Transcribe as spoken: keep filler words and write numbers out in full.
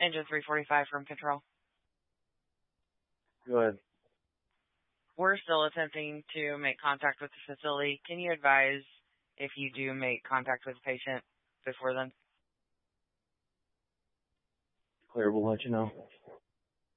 Engine three forty-five from Control. Go ahead. We're still attempting to make contact with the facility. Can you advise if you do make contact with the patient before then? Clear, we'll let you know.